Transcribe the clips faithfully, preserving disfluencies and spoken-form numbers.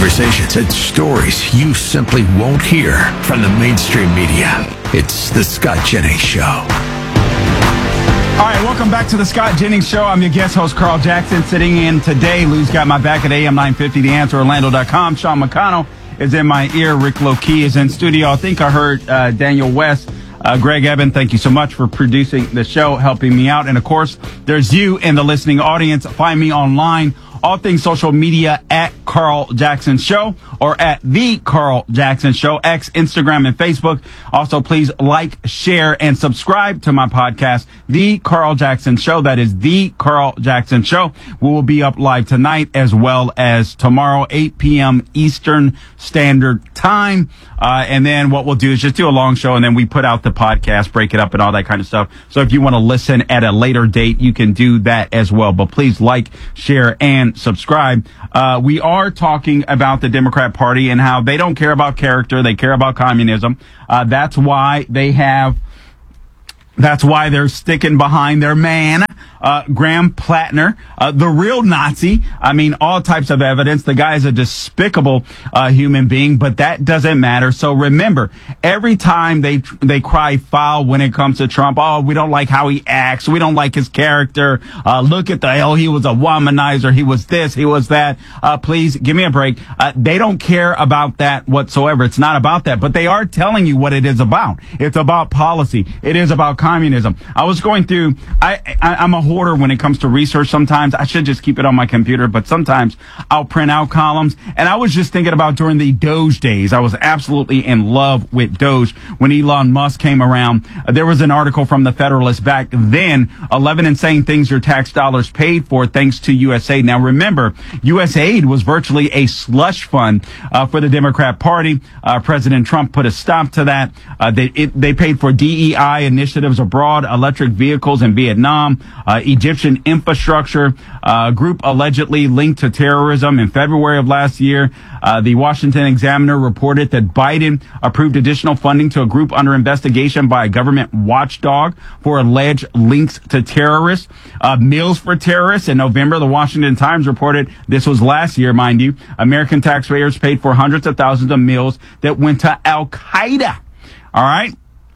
conversations and stories you simply won't hear from the mainstream media. It's The Scott Jennings Show. All right, welcome back to The Scott Jennings Show. I'm your guest host, Carl Jackson, sitting in today. Lou's got my back at A M nine fifty, The Answer, Orlando dot com. Sean McConnell is in my ear. Rick Lokey is in studio. I think I heard uh, Daniel West. Uh, Greg Eben, thank you so much for producing the show, helping me out. And, of course, there's you in the listening audience. Find me online, all things social media, at Carl Jackson Show or at The Carl Jackson Show, X, Instagram, and Facebook. Also, please like, share, and subscribe to my podcast, The Carl Jackson Show. That is The Carl Jackson Show. We will be up live tonight as well as tomorrow, eight p.m. Eastern Standard Time. Uh, and then what we'll do is just do a long show, and then we put out the podcast, break it up, and all that kind of stuff. So if you want to listen at a later date, you can do that as well. But please like, share, and subscribe. Uh, we are talking about the Democrat Party and how they don't care about character. They care about communism. Uh, that's why they have, that's why they're sticking behind their man, uh, Graham Plattner, uh, the real Nazi. I mean, all types of evidence. The guy is a despicable, uh, human being, but that doesn't matter. So remember, every time they, they cry foul when it comes to Trump, oh, we don't like how he acts. We don't like his character. Uh, look at the hell. He was a womanizer. He was this. He was that. Uh, please give me a break. Uh, they don't care about that whatsoever. It's not about that, but they are telling you what it is about. It's about policy. It is about communism. I was going through, I, I, I'm a hoarder when it comes to research sometimes. I should just keep it on my computer, but sometimes I'll print out columns. And I was just thinking about during the Doge days. I was absolutely in love with Doge when Elon Musk came around. Uh, there was an article from the Federalist back then, eleven insane things your tax dollars paid for thanks to U S A I D. Now remember, U S A I D was virtually a slush fund uh, for the Democrat Party. Uh, President Trump put a stop to that. Uh, they, it, they paid for D E I initiatives abroad, electric vehicles in Vietnam, uh, Egyptian infrastructure, uh, group allegedly linked to terrorism. In February of last year, uh, the Washington Examiner reported that Biden approved additional funding to a group under investigation by a government watchdog for alleged links to terrorists. Uh, meals for terrorists. In November, the Washington Times reported, this was last year, mind you, American taxpayers paid for hundreds of thousands of meals that went to Al-Qaeda. All right.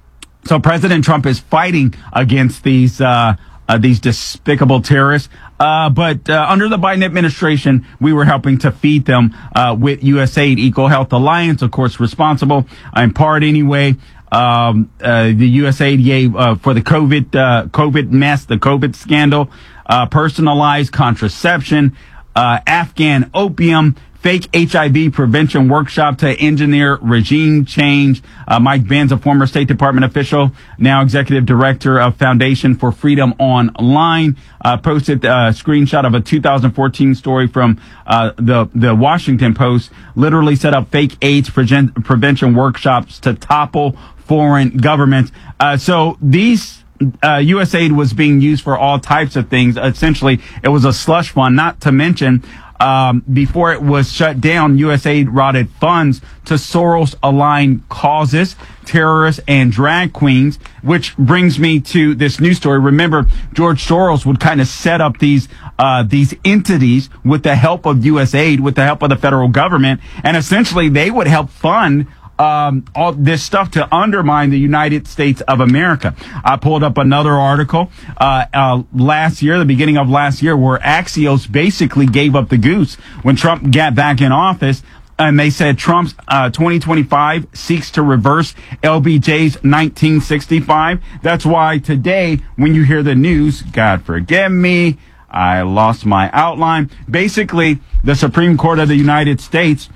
So President Trump is fighting against these uh, uh these despicable terrorists. Uh, but uh, under the Biden administration, we were helping to feed them uh, with U S A I D, EcoHealth Alliance, of course, responsible in part anyway. Um, uh, the U S A I D gave uh, for the COVID uh, COVID mess, the COVID scandal, uh, personalized contraception, uh, Afghan opium, fake H I V prevention workshop to engineer regime change. Uh, Mike Benz, a former State Department official, now executive director of Foundation for Freedom Online, uh, posted a screenshot of a two thousand fourteen story from uh, the the Washington Post. Literally set up fake AIDS pre- prevention workshops to topple foreign governments. Uh, so these uh, U S A I D was being used for all types of things. Essentially, it was a slush fund, not to mention Um, before it was shut down, U S A I D routed funds to Soros-aligned causes, terrorists, and drag queens, which brings me to this news story. Remember, George Soros would kind of set up these uh, these entities with the help of U S A I D, with the help of the federal government, and essentially they would help fund Um, all this stuff to undermine the United States of America. I pulled up another article uh, uh, last year, the beginning of last year, where Axios basically gave up the goose when Trump got back in office. And they said Trump's uh, twenty twenty-five seeks to reverse L B J's nineteen sixty-five. That's why today, when you hear the news, God forgive me, I lost my outline. Basically, the Supreme Court of the United States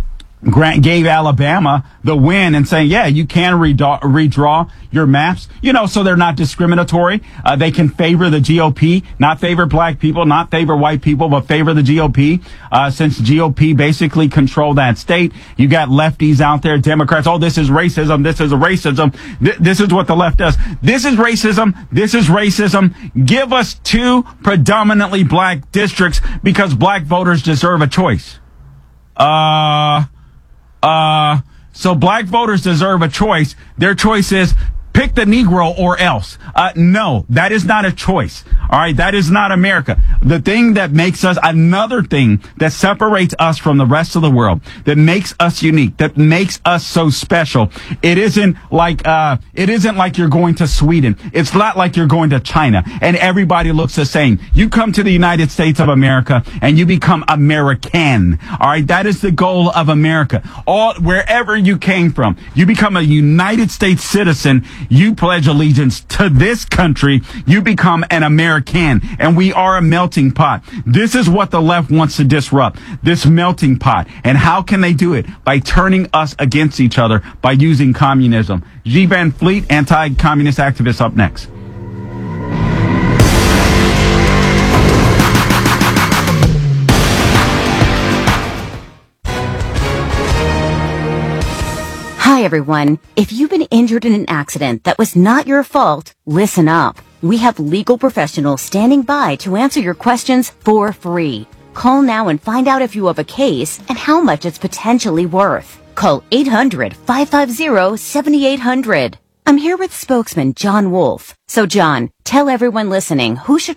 Grant gave Alabama the win and saying, yeah, you can redraw, redraw your maps, you know, so they're not discriminatory. Uh, they can favor the G O P, not favor black people, not favor white people, but favor the G O P. Uh, since G O P basically control that state, you got lefties out there, Democrats. Oh, this is racism. This is a racism. Th- this is what the left does. This is racism. This is racism. Give us two predominantly black districts because black voters deserve a choice. Uh, Uh, so black voters deserve a choice. Their choice is pick the Negro or else. Uh, no, that is not a choice. All right. That is not America. The thing that makes us, another thing that separates us from the rest of the world, that makes us unique, that makes us so special. It isn't like, uh, it isn't like you're going to Sweden. It's not like you're going to China and everybody looks the same. You come to the United States of America and you become American. All right. That is the goal of America. All, wherever you came from, you become a United States citizen. You pledge allegiance to this country. You become an American. And we are a melting pot. This is what the left wants to disrupt, this melting pot. And how can they do it? By turning us against each other, by using communism. G. Van Fleet, anti-communist activist, up next. Hi, everyone. If you've been injured in an accident that was not your fault, listen up. We have legal professionals standing by to answer your questions for free. Call now and find out if you have a case and how much it's potentially worth. Call eight hundred, five five zero, seven eight zero zero. I'm here with spokesman John Wolf. So, John, tell everyone listening who should